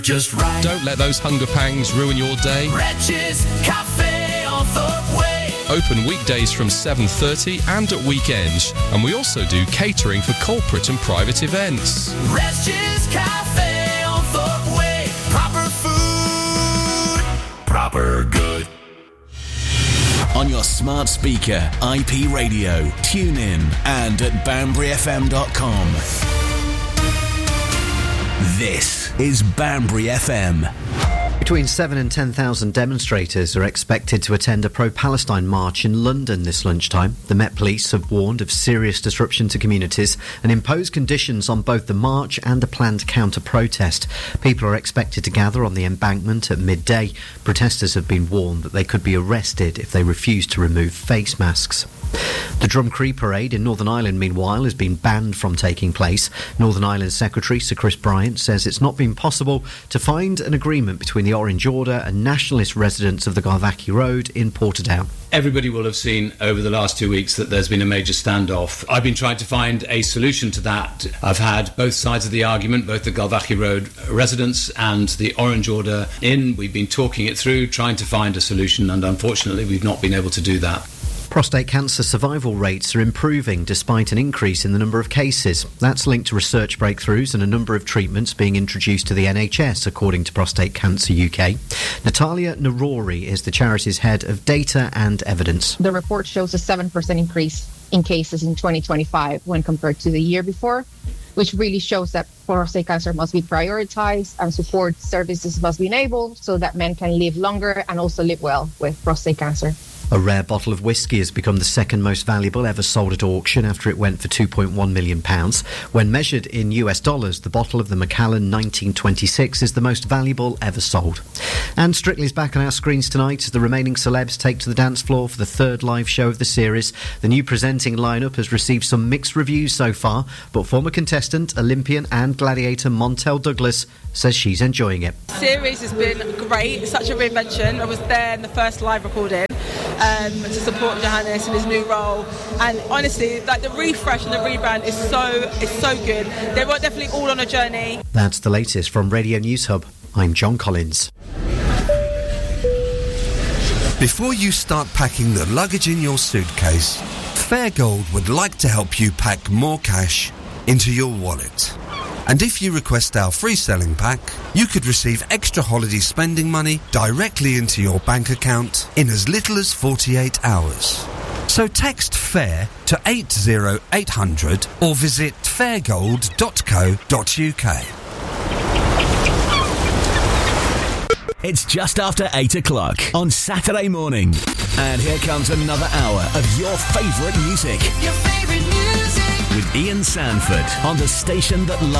Just right. Don't let those hunger pangs ruin your day. Wretches Cafe on Thorpe Way. Open weekdays from 7:30 and at weekends. And we also do catering for corporate and private events. Wretches Cafe on Thorpe Way. Proper food, proper good. On your smart speaker, IP radio, tune in, and at banburyfm.com. This is Banbury FM. Between 7 and 10,000 demonstrators are expected to attend a pro-Palestine march in London this lunchtime. The Met Police have warned of serious disruption to communities and imposed conditions on both the march and a planned counter-protest. People are expected to gather on the embankment at midday. Protesters have been warned that they could be arrested if they refuse to remove face masks. The Drumcree Parade in Northern Ireland, meanwhile, has been banned from taking place. Northern Ireland Secretary Sir Chris Bryant says it's not been possible to find an agreement between the Orange Order and nationalist residents of the Galvackie Road in Portadown. Everybody will have seen over the last 2 weeks that there's been a major standoff. I've been trying to find a solution to that. I've had both sides of the argument, both the Galvackie Road residents and the Orange Order in. We've been talking it through, trying to find a solution, and unfortunately we've not been able to do that. Prostate cancer survival rates are improving despite an increase in the number of cases. That's linked to research breakthroughs and a number of treatments being introduced to the NHS, according to Prostate Cancer UK. Natalia Narori is the charity's head of data and evidence. The report shows a 7% increase in cases in 2025 when compared to the year before, which really shows that prostate cancer must be prioritised and support services must be enabled so that men can live longer and also live well with prostate cancer. A rare bottle of whiskey has become the second most valuable ever sold at auction after it went for £2.1 million. When measured in US dollars, the bottle of the Macallan 1926 is the most valuable ever sold. And Strictly's back on our screens tonight as the remaining celebs take to the dance floor for the third live show of the series. The new presenting lineup has received some mixed reviews so far, but former contestant, Olympian and gladiator Montel Douglas says she's enjoying it. The series has been great. It's such a reinvention. I was there in the first live recording to support Johannes in his new role, and honestly, like, the refresh and the rebrand is so good. They were definitely all on a journey. That's the latest from Radio News Hub. I'm John Collins. Before you start packing the luggage in your suitcase, Fairgold would like to help you pack more cash into your wallet. And if you request our free selling pack, you could receive extra holiday spending money directly into your bank account in as little as 48 hours. So text FAIR to 80800 or visit fairgold.co.uk. It's just after 8 o'clock on Saturday morning. And here comes another hour of your favourite music. Your favourite music. With Ian Sanford on the station that loves